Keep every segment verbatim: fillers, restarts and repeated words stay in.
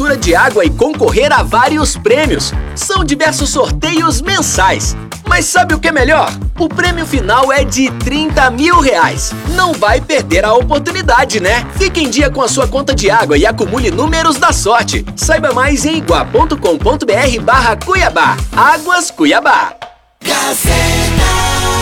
fatura de água e concorrer a vários prêmios. São diversos sorteios mensais. Mas sabe o que é melhor? O prêmio final é de trinta mil reais. Não vai perder a oportunidade, né? Fique em dia com a sua conta de água e acumule números da sorte. Saiba mais em igua ponto com ponto br barra Cuiabá. Águas Cuiabá. Gazeta.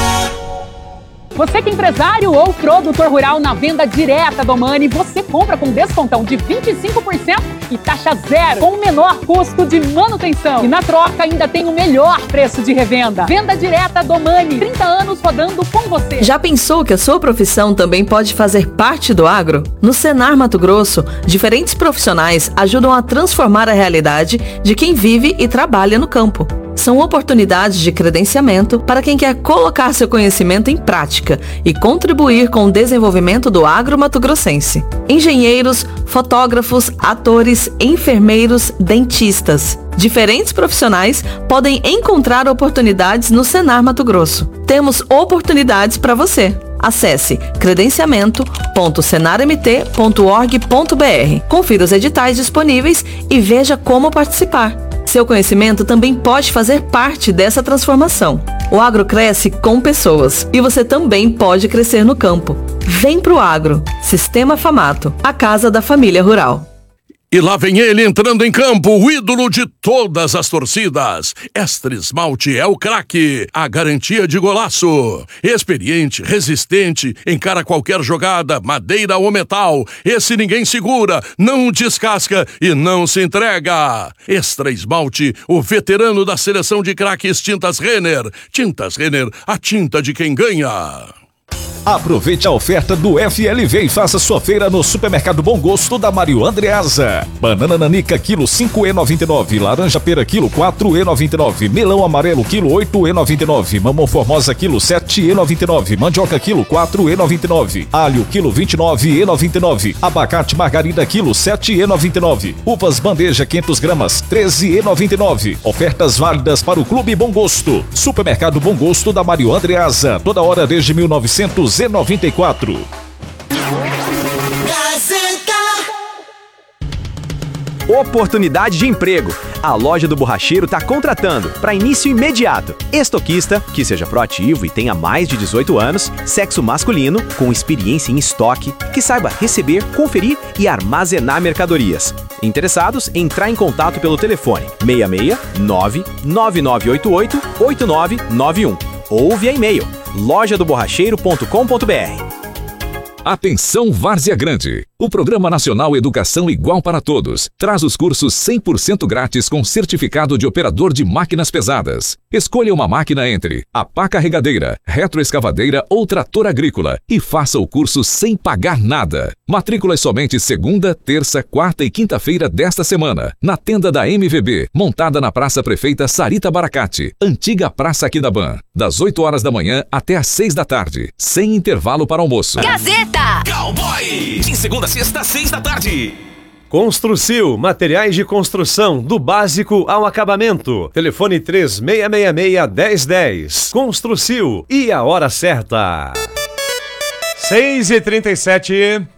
Você que é empresário ou produtor rural na venda direta do Mani, você compra com descontão de vinte e cinco por cento e taxa zero, com o menor custo de manutenção. E na troca ainda tem o melhor preço de revenda. Venda direta do Mani, trinta anos rodando com você. Já pensou que a sua profissão também pode fazer parte do agro? No Senar Mato Grosso, diferentes profissionais ajudam a transformar a realidade de quem vive e trabalha no campo. São oportunidades de credenciamento para quem quer colocar seu conhecimento em prática e contribuir com o desenvolvimento do agro mato-grossense. Engenheiros, fotógrafos, atores, enfermeiros, dentistas. Diferentes profissionais podem encontrar oportunidades no Senar Mato Grosso. Temos oportunidades para você. Acesse credenciamento ponto senarmt ponto org ponto br. Confira os editais disponíveis e veja como participar. Seu conhecimento também pode fazer parte dessa transformação. O agro cresce com pessoas e você também pode crescer no campo. Vem pro agro. Sistema Famato, a casa da família rural. E lá vem ele entrando em campo, o ídolo de todas as torcidas. Extra Esmalte é o craque, a garantia de golaço. Experiente, resistente, encara qualquer jogada, madeira ou metal. Esse ninguém segura, não descasca e não se entrega. Extra Esmalte, o veterano da seleção de craques Tintas Renner. Tintas Renner, a tinta de quem ganha. Aproveite a oferta do F L V e faça sua feira no Supermercado Bom Gosto da Mário Andreasa. Banana nanica quilo cinco reais e noventa e nove centavos, laranja pera quilo quatro reais e noventa e nove centavos, melão amarelo quilo oito reais e noventa e nove centavos, mamão formosa quilo sete reais e noventa e nove centavos, mandioca quilo quatro reais e noventa e nove centavos, alho quilo vinte e nove reais e noventa e nove centavos, abacate margarida quilo sete reais e noventa e nove centavos, uvas bandeja quinhentas gramas treze reais e noventa e nove centavos. Ofertas válidas para o Clube Bom Gosto. Supermercado Bom Gosto da Mário Andreasa, toda hora desde mil novecentos e noventa e quatro. Oportunidade de emprego. A loja do borracheiro está contratando para início imediato. Estoquista, que seja proativo e tenha mais de dezoito anos, sexo masculino, com experiência em estoque, que saiba receber, conferir e armazenar mercadorias. Interessados, entrar em contato pelo telefone seis seis nove nove nove oito oito oito nove nove um ou via e-mail loja do borracheiro ponto com ponto br. Atenção Várzea Grande! O Programa Nacional Educação Igual para Todos traz os cursos cem por cento grátis com certificado de operador de máquinas pesadas. Escolha uma máquina entre a pá carregadeira, retroescavadeira ou trator agrícola e faça o curso sem pagar nada. Matrículas somente segunda, terça, quarta e quinta-feira desta semana, na tenda da M V B, montada na Praça Prefeita Sarita Baracate, antiga Praça Aquidabã, das oito horas da manhã até às seis da tarde, sem intervalo para almoço. Gazeta Cowboy, de segunda a sexta, seis da tarde. Construcil, materiais de construção, do básico ao acabamento. Telefone três seis seis seis, dez dez. Construcil, e a hora certa. seis e trinta e sete.